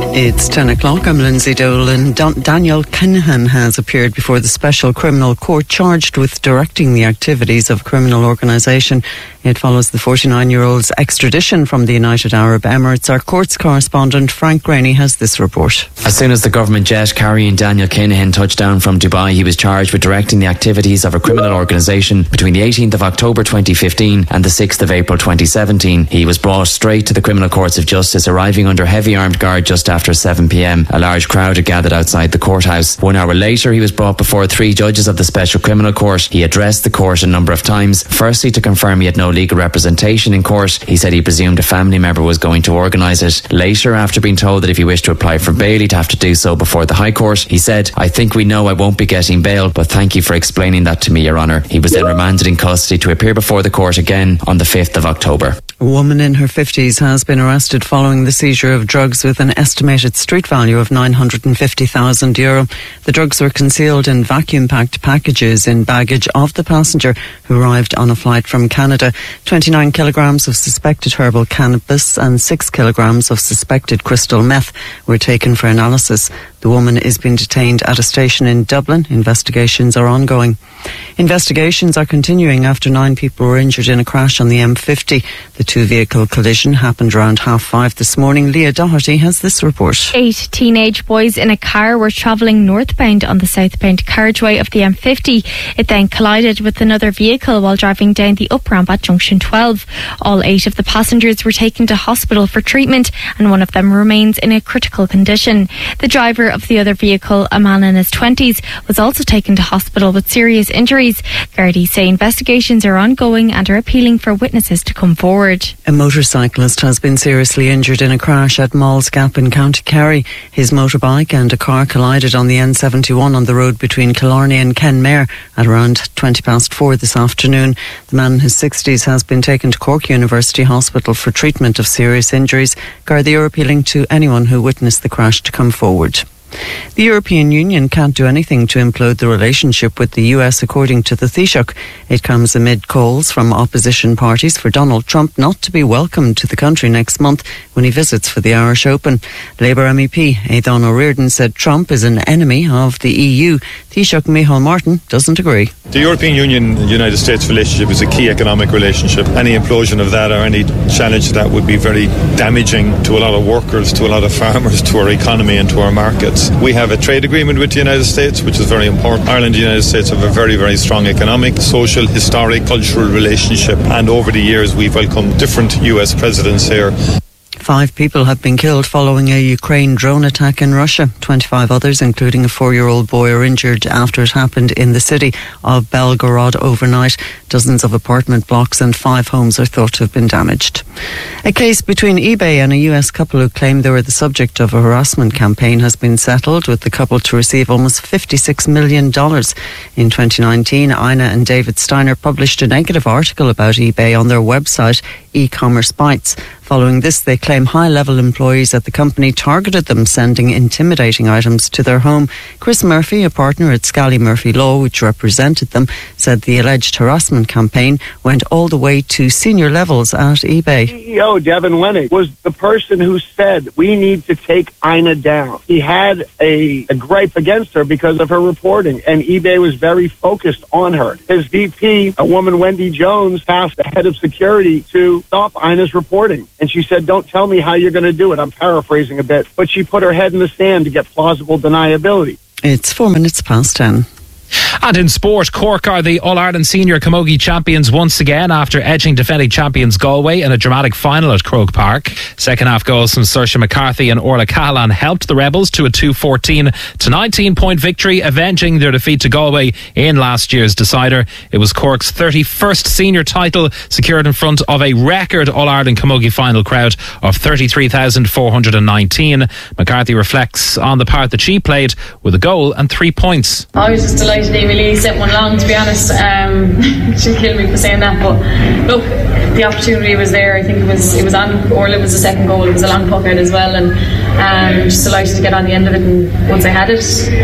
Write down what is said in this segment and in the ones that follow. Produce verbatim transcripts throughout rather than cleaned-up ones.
It's ten o'clock. I'm Lindsay Dolan. Don- Daniel Kinahan has appeared before the Special Criminal Court charged with directing the activities of a criminal organisation. It follows the forty-nine-year-old's extradition from the United Arab Emirates. Our courts correspondent Frank Graney has this report. As soon as the government jet carrying Daniel Kinahan touched down from Dubai, he was charged with directing the activities of a criminal organisation between the eighteenth of October twenty fifteen and the sixth of April twenty seventeen. He was brought straight to the Criminal Courts of Justice, arriving under heavy armed guard just after seven p.m. A large crowd had gathered outside the courthouse. One hour later, he was brought before three judges of the Special Criminal Court. He addressed the court a number of times, firstly to confirm he had no legal representation in court. He said he presumed a family member was going to organise it. Later, after being told that if he wished to apply for bail, he'd have to do so before the High Court, he said, "I think we know I won't be getting bail, but thank you for explaining that to me, Your Honour." He was then remanded in custody to appear before the court again on the fifth of October. A woman in her fifties has been arrested following the seizure of drugs with an estimated street value of nine hundred fifty thousand euro. The drugs were concealed in vacuum-packed packages in baggage of the passenger who arrived on a flight from Canada. twenty-nine kilograms of suspected herbal cannabis and six kilograms of suspected crystal meth were taken for analysis. The woman is being detained at a station in Dublin. Investigations are ongoing. Investigations are continuing after nine people were injured in a crash on the M fifty. The two-vehicle collision happened around half five this morning. Leah Doherty has this report. Eight teenage boys in a car were travelling northbound on the southbound carriageway of the M fifty. It then collided with another vehicle while driving down the up-ramp at junction twelve. All eight of the passengers were taken to hospital for treatment and one of them remains in a critical condition. The driver of the other vehicle, a man in his twenties, was also taken to hospital with serious injuries. Gardaí say investigations are ongoing and are appealing for witnesses to come forward. A motorcyclist has been seriously injured in a crash at Malls Gap in County Kerry. His motorbike and a car collided on the N seventy-one on the road between Killarney and Kenmare at around twenty past four this afternoon. The man in his sixties has been taken to Cork University Hospital for treatment of serious injuries. Gardaí are appealing to anyone who witnessed the crash to come forward. The European Union can't do anything to implode the relationship with the U S, according to the Taoiseach. It comes amid calls from opposition parties for Donald Trump not to be welcomed to the country next month when he visits for the Irish Open. Labour M E P Aidan O'Riordan said Trump is an enemy of the E U. Taoiseach Micheál Martin doesn't agree. The European Union-United States relationship is a key economic relationship. Any implosion of that or any challenge to that would be very damaging to a lot of workers, to a lot of farmers, to our economy and to our markets. We have a trade agreement with the United States, which is very important. Ireland and the United States have a very, very strong economic, social, historic, cultural relationship. And over the years, we've welcomed different U S presidents here. Five people have been killed following a Ukraine drone attack in Russia. twenty-five others, including a four-year-old boy, are injured after it happened in the city of Belgorod overnight. Dozens of apartment blocks and five homes are thought to have been damaged. A case between eBay and a U S couple who claimed they were the subject of a harassment campaign has been settled, with the couple to receive almost fifty-six million dollars. In twenty nineteen, Ina and David Steiner published a negative article about eBay on their website, E-Commerce Bytes. Following this, they claim high-level employees at the company targeted them, sending intimidating items to their home. Chris Murphy, a partner at Scally Murphy Law, which represented them, said the alleged harassment campaign went all the way to senior levels at eBay. C E O Devin Wenig was the person who said, we need to take Ina down. He had a, a gripe against her because of her reporting, and eBay was very focused on her. His V P, a woman, Wendy Jones, tasked the head of security to stop Ina's reporting. And she said, don't tell me how you're going to do it. I'm paraphrasing a bit. But she put her head in the sand to get plausible deniability. It's four minutes past ten. And in sport, Cork are the All-Ireland Senior Camogie champions once again after edging defending champions Galway in a dramatic final at Croke Park. Second half goals from Saoirse McCarthy and Orla Cahalane helped the Rebels to a two fourteen to nineteen point victory, avenging their defeat to Galway in last year's decider. It was Cork's thirty-first senior title, secured in front of a record All-Ireland Camogie final crowd of thirty-three thousand four hundred nineteen. McCarthy reflects on the part that she played with a goal and three points. I was just delighted they really sent one long, to be honest. Um, she'll kill me for saying that, but look, the opportunity was there. I think it was it was on Orla. It was the second goal. It was a long puck out as well, and um, just delighted to get on the end of it. And once I had it,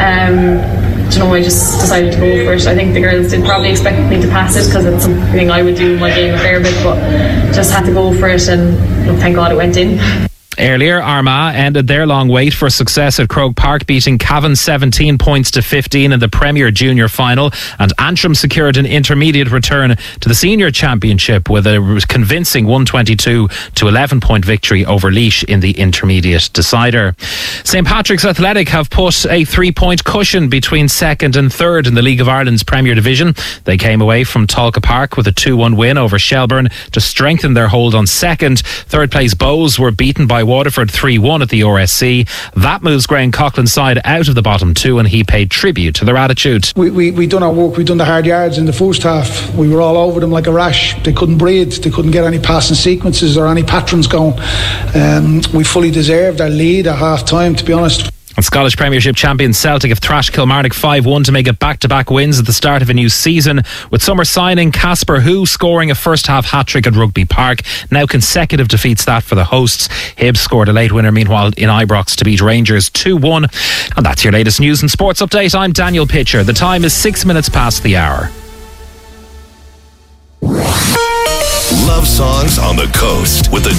um, you know, I just decided to go for it. I think the girls did probably expect me to pass it because it's something I would do in my game a fair bit, but just had to go for it, and look, thank God it went in. Earlier, Armagh ended their long wait for success at Croke Park, beating Cavan seventeen points to fifteen in the Premier Junior final, and Antrim secured an intermediate return to the Senior Championship with a convincing one twenty-two to eleven point victory over Laois in the intermediate decider. St Patrick's Athletic have put a three-point cushion between second and third in the League of Ireland's Premier Division. They came away from Talca Park with a two one win over Shelbourne to strengthen their hold on second. Third place Bows were beaten by Waterford three one at the R S C. That moves Graham Coughlin's side out of the bottom two, and he paid tribute to their attitude. We we we done our work. We done the hard yards in the first half. We were all over them like a rash. They couldn't breathe. They couldn't get any passing sequences or any patterns going. Um, we fully deserved our lead at half time, to be honest. And Scottish Premiership champions Celtic have thrashed Kilmarnock five one to make it back-to-back wins at the start of a new season, with summer signing Casper Hu scoring a first-half hat-trick at Rugby Park. Now consecutive defeats that for the hosts. Hibs scored a late winner, meanwhile, in Ibrox to beat Rangers two one. And that's your latest news and sports update. I'm Daniel Pitcher. The time is six minutes past the hour. Love songs on the coast with the